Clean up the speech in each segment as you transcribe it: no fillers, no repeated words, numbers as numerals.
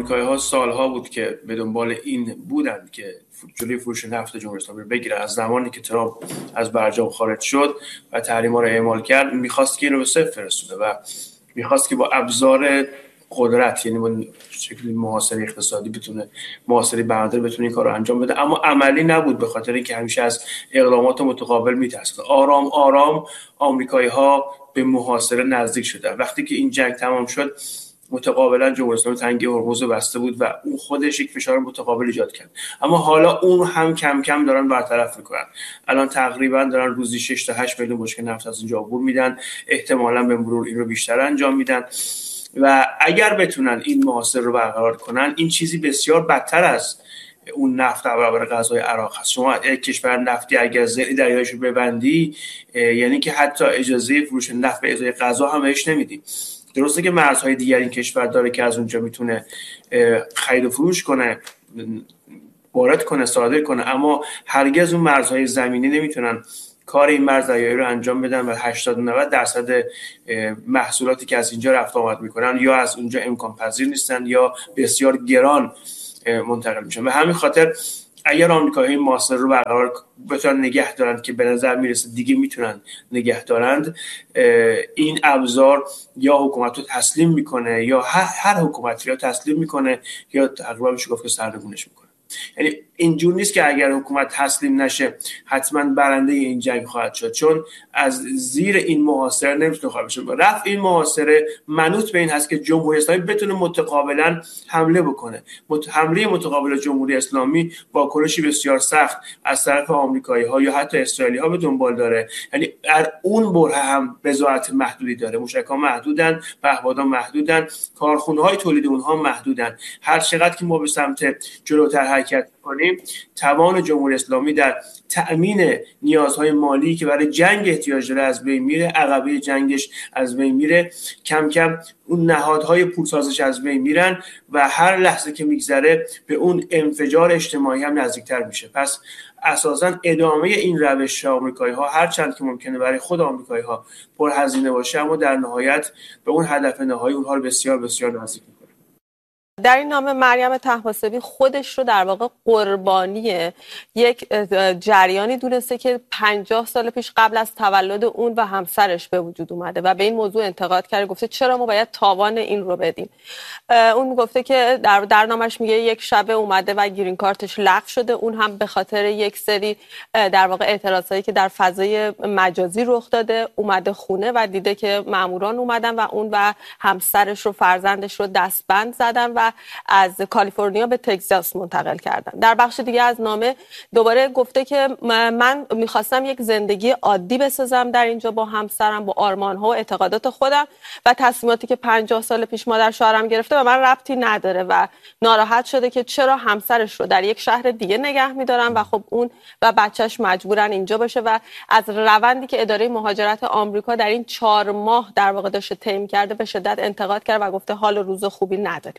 آمریکایی‌ها سالها بود که به دنبال این بودند که جلوی فروش نفت جمهوری اسلامی بگیره. از زمانی که ترامپ از برجام خارج شد و تحریم‌ها رو اعمال کرد، می‌خواست که اینو به صفر برسونه و می‌خواست که با ابزار قدرت، یعنی با شکلی محاصره اقتصادی بتونه، محاصره بندر بتونه این کار رو انجام بده. اما عملی نبود، به خاطر اینکه همیشه از اقدامات متقابل می‌ترسید. آرام آرام آمریکایی‌ها به محاصره نزدیک شدن. وقتی که این جنگ تمام شد، متقابلا جمهوری اسلامی تنگه هرمز رو بسته بود و اون خودش یک فشار متقابل ایجاد کرد. اما حالا اون هم کم کم دارن برطرف میکنن. الان تقریبا دارن روزی 6 تا 8 میلیون بشکه نفت از اینجا عبور میدن، احتمالاً به مرور این رو بیشتر انجام میدن و اگر بتونن این محاصره رو برقرار کنن، این چیزی بسیار بدتر از اون نفت در برابر غذای عراق هست. شما یک کشور نفتی اگر زیر دریایش رو ببندی، یعنی که حتی اجازه فروش نفت به ازای غذا هم بهش نمیدی. درسته که مرزهای دیگر این کشور داره که از اونجا میتونه خرید و فروش کنه، وارد کنه، صادر کنه، اما هرگز اون مرزهای زمینی نمیتونن کار این مرز دریایی رو انجام بدن و 80-90% محصولاتی که از اینجا رفت آمد میکنن یا از اونجا امکان پذیر نیستن یا بسیار گران منتقل میشن. به همین خاطر اگر آمریکایی‌ها این محاصره رو برقرار بتونن نگه دارن، که به نظر میرسه دیگه میتونن نگه دارند، این ابزار یا حکومت رو تسلیم میکنه یا هر حکومتی رو تسلیم میکنه یا تقریبا میشه گفت که سرنگونش میکنه. یعنی اینجور نیست که اگر حکومت تسلیم نشه حتما برنده این جنگ خواهد شد، چون از زیر این محاصره نمیتونه خارج بشه. رفع این محاصره منوط به این هست که جمهوری اسلامی بتونه متقابلا حمله بکنه. حمله متقابل جمهوری اسلامی واکنشی بسیار سخت از طرف آمریکایی‌ها یا حتی اسرائیلی‌ها به دنبال داره. یعنی در اون بره هم بضاعت محدودی داره، موشک‌ها محدودن، پهپادها محدودن، کارخونه‌های تولید اونها محدودن. هر چقدر که ما به سمت جلوتر حرکت کنیم، توان جمهوری اسلامی در تأمین نیازهای مالی که برای جنگ احتیاج داره از بین میره، عقبه جنگش از بین میره، کم کم اون نهادهای پولسازش از بین میرن و هر لحظه که میگذره به اون انفجار اجتماعی هم نزدیکتر میشه. پس اساساً ادامه این روش آمریکایی‌ها هر چند که ممکنه برای خود آمریکایی‌ها پرهزینه باشه، اما در نهایت به اون هدف نهایی اونها رو بسیار بسیار نزدیک میکنه. در این نامه مریم طهماسبی خودش رو در واقع قربانی یک جریانی دونسته که 50 سال پیش قبل از تولد اون و همسرش به وجود اومده و به این موضوع انتقاد کرده، گفته چرا ما باید تاوان این رو بدیم. اون گفته که در نامش میگه یک شب اومده و گرین کارتش لغو شده، اون هم به خاطر یک سری در واقع اعتراضایی که در فضای مجازی رخ داده. اومده خونه و دیده که ماموران اومدن و اون و همسرش رو، فرزندش رو دستبند زدن و از کالیفرنیا به تگزاس منتقل کردن. در بخش دیگه از نامه دوباره گفته که من میخواستم یک زندگی عادی بسازم در اینجا با همسرم، با آرمان‌ها و اعتقادات خودم و تصمیماتی که 50 سال پیش مادر شوهرم گرفته و من ربطی نداره و ناراحت شده که چرا همسرش رو در یک شهر دیگه نگه می‌دارن و خب اون و بچهش مجبورن اینجا باشه و از روندی که اداره مهاجرت آمریکا در این 4 ماه در واقع داشته طی کرده به شدت انتقاد کرد و گفته حال و روز خوبی نداریم.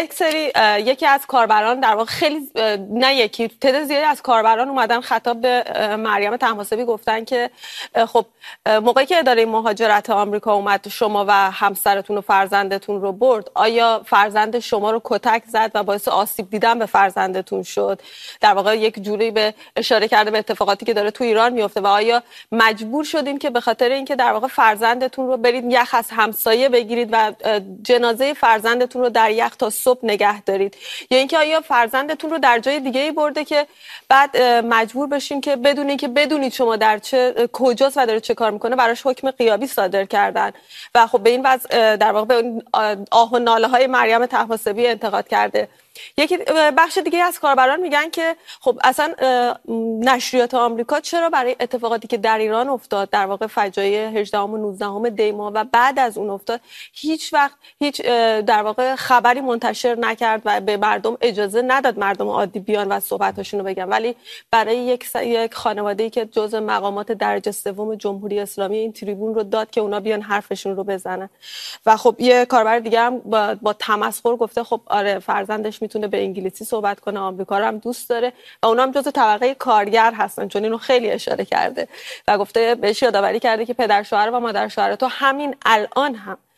یکی از کاربران در واقع خیلی نه یکی تعداد زیادی از کاربران اومدن خطاب به مریم طهماسبی گفتن که خب موقعی که اداره مهاجرت آمریکا اومد شما و همسرتون و فرزندتون رو برد، آیا فرزند شما رو کتک زد و باعث آسیب دیدن به فرزندتون شد؟ در واقع یک جوری به اشاره کرده به اتفاقاتی که داره تو ایران میفته و آیا مجبور شدین که به خاطر اینکه در واقع فرزندتون رو برید یخ از همسایه بگیرید و جنازه فرزندتون رو در یخ تا صبح نگه دارید، یا اینکه آیا فرزندتون رو در جای دیگه‌ای برده که بعد مجبور بشین که بدونید شما در چه کجاست و داره چه کار میکنه، براش حکم غیابی صادر کردن و خب به این وضع در واقع به آه و ناله های مریم طهماسبی انتقاد کرده. یکی بخش دیگه از کاربران میگن که خب اصلا نشریات آمریکا چرا برای اتفاقاتی که در ایران افتاد، در واقع فجایع 18 و 19 دی ماه و بعد از اون افتاد، هیچ وقت هیچ در واقع خبری منتشر نکرد و به مردم اجازه نداد مردم عادی بیان و صحبتاشون رو بگن، ولی برای یک خانواده‌ای که جزء مقامات درجه سوم جمهوری اسلامی این تریبون رو داد که اونا بیان حرفشون رو بزنن. و خب یه کاربر دیگه هم با تمسخر گفته خب آره فرزندش میتونه به انگلیسی صحبت کنه، آمریکا رو هم دوست داره و اونا هم جزء طبقه کارگر هستن، چون اینو خیلی اشاره کرده و گفته بهش یادآوری کرده که پدر شوهر و مادر شوهر تو همین الان هم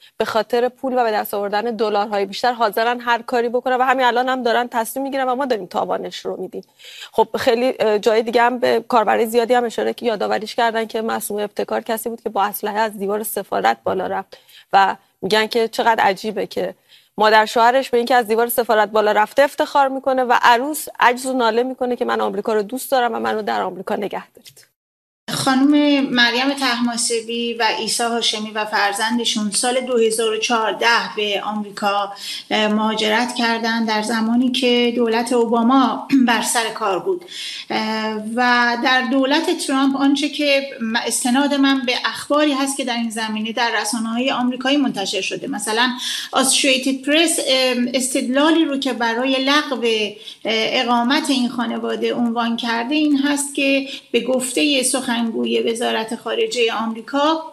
به خاطر پول و به دست آوردن دلارهای بیشتر حاضرن هر کاری بکنن و همین الان هم دارن تصمیم میگیرن و ما داریم تاوانش رو میدیم. خب خیلی جای دیگه هم به کاربرای زیادی هم اشاره که یادآوریش کردن که معصومه ابتکار کسی بود که با اسلحه از دیوار سفارت بالا رفت و میگن که چقدر عجیبه که مادر شوهرش به اینکه از دیوار سفارت بالا رفته افتخار میکنه و عروس عجز و ناله میکنه که من آمریکا رو دوست دارم و منو در آمریکا نگه دارید. خانم مریم طهماسبی و عیسی هاشمی و فرزندشون سال 2014 به آمریکا مهاجرت کردن در زمانی که دولت اوباما بر سر کار بود و در دولت ترامپ آنچه که استناد من به اخباری هست که در این زمینه در رسانه‌های آمریکایی منتشر شده، مثلا آسوشییتد پرس استدلالی رو که برای لغو اقامت این خانواده عنوان کرده این هست که به گفته سخنگوی وزارت خارجه آمریکا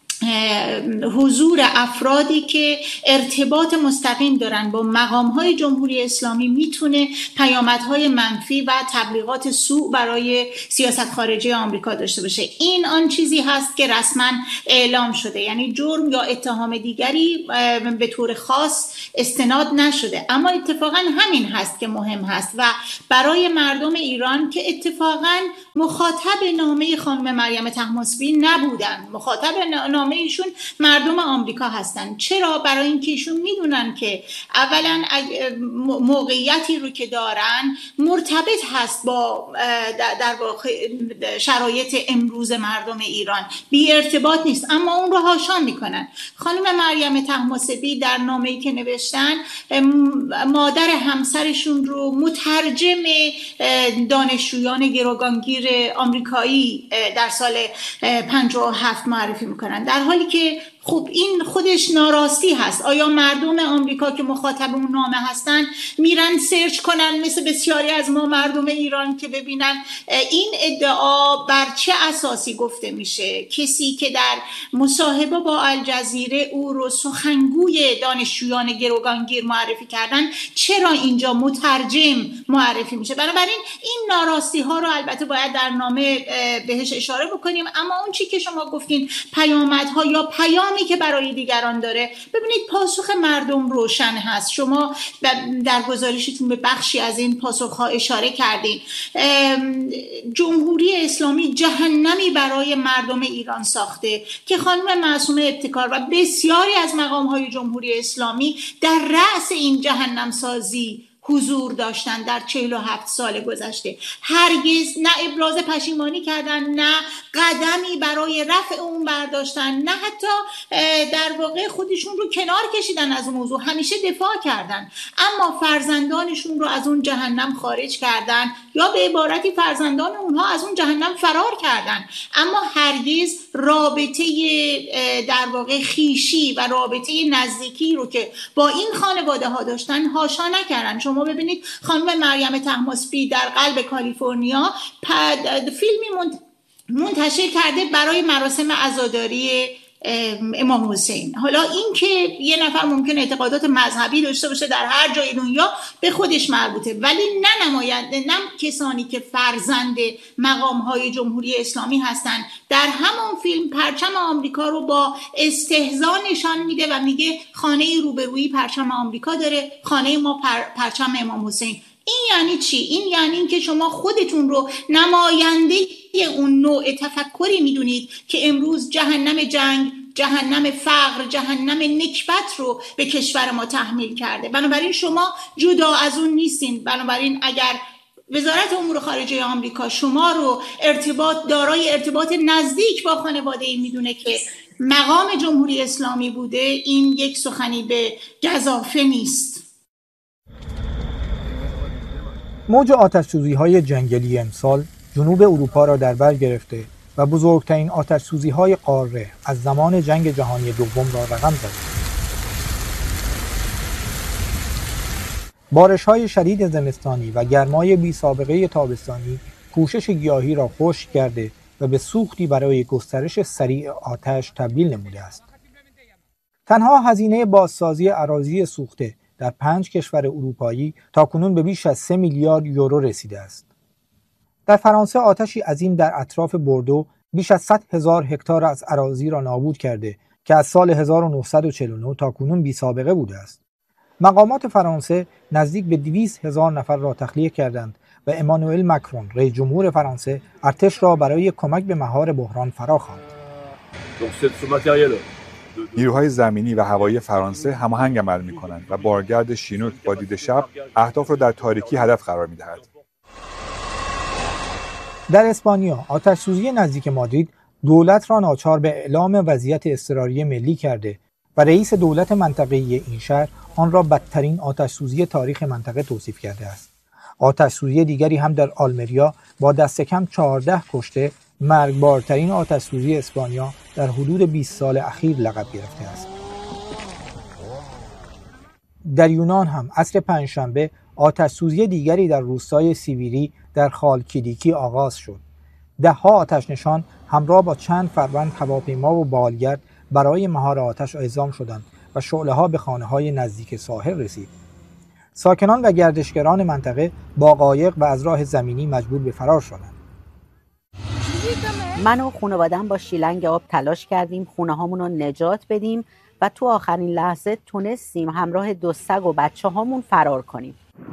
حضور افرادی که ارتباط مستقیم دارن با مقام‌های جمهوری اسلامی میتونه پیامدهای منفی و تبلیغات سوء برای سیاست خارجه آمریکا داشته باشه. این آن چیزی هست که رسما اعلام شده، یعنی جرم یا اتهام دیگری به طور خاص استناد نشده، اما اتفاقا همین هست که مهم هست و برای مردم ایران که اتفاقا مخاطب نامه خانم مریم طهماسبی نبودن، مخاطب نامه ایشون مردم آمریکا هستن. چرا؟ برای اینکه ایشون میدونن که اولا موقعیتی رو که دارن مرتبط هست با در واقع شرایط امروز مردم ایران، بی ارتباط نیست، اما اون رو حاشا میکنن. خانم مریم طهماسبی در نامه‌ای که نوشتن مادر همسرشون رو مترجم دانشجویان گروگانگیر آمریکایی در سال 57 معرفی میکنن، در حالی که خب این خودش ناراستی هست. آیا مردم آمریکا که مخاطب اون نامه هستن میرن سرچ کنن مثل بسیاری از ما مردم ایران که ببینن این ادعا بر چه اساسی گفته میشه؟ کسی که در مصاحبه با الجزیره او رو سخنگوی دانشجویان گروگانگیر معرفی کردن، چرا اینجا مترجم معرفی میشه؟ بنابراین این ناراستی ها رو البته باید در نامه بهش اشاره بکنیم، اما اون چی که شما گفتین پیامدها یا پیامی که برای دیگران داره، ببینید پاسخ مردم روشن هست. شما در گزارشتون به بخشی از این پاسخها اشاره کردین. جمهوری اسلامی جهنمی برای مردم ایران ساخته که خانم معصومه ابتکار و بسیاری از مقام‌های جمهوری اسلامی در رأس این جهنم سازی حضور داشتن در 47 سال گذشته. هرگز نه ابراز پشیمانی کردن، نه قدمی برای رفع اون برداشتن، نه حتی در واقع خودشون رو کنار کشیدن از اون موضوع، همیشه دفاع کردن، اما فرزندانشون رو از اون جهنم خارج کردن یا به عبارتی فرزندان اونها از اون جهنم فرار کردن، اما هرگز رابطه در واقع خیشی و رابطه نزدیکی رو که با این خانواده ها داشتن حاشا نکردن. شما ببینید خانم مریم طهماسبی در قلب کالیفرنیا فیلمی منتشر کرده برای مراسم عزاداری امام حسین. حالا این که یه نفر ممکن اعتقادات مذهبی داشته باشه در هر جای دنیا به خودش مربوطه، ولی نه نماینده، نه کسانی که فرزند مقام‌های جمهوری اسلامی هستن. در همون فیلم پرچم آمریکا رو با استهزا نشان میده و میگه خانه روبرویی پرچم آمریکا داره، خانه ما پرچم امام حسین. این یعنی چی؟ این یعنی این که شما خودتون رو نماینده اون نوع تفکری میدونید که امروز جهنم جنگ، جهنم فقر، جهنم نکبت رو به کشور ما تحمیل کرده. بنابراین شما جدا از اون نیستین. بنابراین اگر وزارت امور خارجه آمریکا شما رو دارای ارتباط نزدیک با خانواده ای میدونه که مقام جمهوری اسلامی بوده، این یک سخنی به گزافه نیست. موج آتش‌سوزی‌های جنگلی امسال جنوب اروپا را در بر گرفته و بزرگترین آتش‌سوزی‌های قاره از زمان جنگ جهانی دوم را رقم زده. بارش‌های شدید زمستانی و گرمای بی‌سابقه تابستانی پوشش گیاهی را خشک کرده و به سوختی برای گسترش سریع آتش تبدیل نموده است. تنها هزینه بازسازی اراضی سوخته در 5 کشور اروپایی تاکنون به بیش از 3 میلیارد یورو رسیده است. در فرانسه آتشی عظیم در اطراف بوردو بیش از 100,000 هکتار از اراضی را نابود کرده که از سال 1949 تا کنون بی سابقه بوده است. مقامات فرانسه نزدیک به 200,000 نفر را تخلیه کردند و امانوئل مکرون رئیس جمهور فرانسه ارتش را برای کمک به مهار بحران فراخواند. نیروهای زمینی و هوایی فرانسه هماهنگ عمل می‌کنند و بارگرد شینوک با دید شب اهداف را در تاریکی هدف قرار می‌دهد. در اسپانیا آتش‌سوزی نزدیک مادرید دولت را ناچار به اعلام وضعیت اضطراری ملی کرده و رئیس دولت منطقه‌ای این شهر آن را بدترین آتش‌سوزی تاریخ منطقه توصیف کرده است. آتش‌سوزی دیگری هم در آلمریا با دست کم 14 کشته مرگبارترین آتش‌سوزی اسپانیا در حدود 20 سال اخیر لقب گرفته است. در یونان هم عصر پنجشنبه آتش‌سوزی دیگری در روستای سیویری در خالکیدیکی آغاز شد. ده‌ها آتش‌نشان همراه با چند فروند هواپیما و بالگرد برای مهار آتش اعزام شدند و شعله‌ها به خانه‌های نزدیک ساحل رسید. ساکنان و گردشگران منطقه با قایق و از راه زمینی مجبور به فرار شدند. من و خانواده‌ام با شیلنگ آب تلاش کردیم خونه‌هامون رو نجات بدیم و تو آخرین لحظه تونستیم همراه 2 سگ و بچه‌هامون فرار کنیم.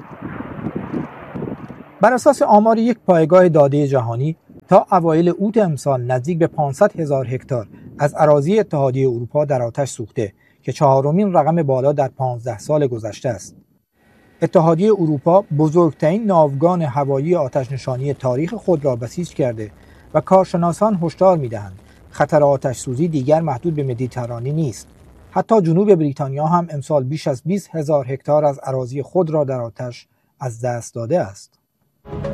بر اساس آمار یک پایگاه داده جهانی تا اوایل اوت امسال نزدیک به 500,000 هکتار از اراضی اتحادیه اروپا در آتش سوخته که 4مین رقم بالا در 15 سال گذشته است. اتحادیه اروپا بزرگترین ناوگان هوایی آتش‌نشانی تاریخ خود را بسیج کرده و کارشناسان هشدار می‌دهند خطر آتش‌سوزی دیگر محدود به مدیترانه نیست. حتی جنوب بریتانیا هم امسال بیش از 20,000 هکتار از اراضی خود را در آتش از دست داده است.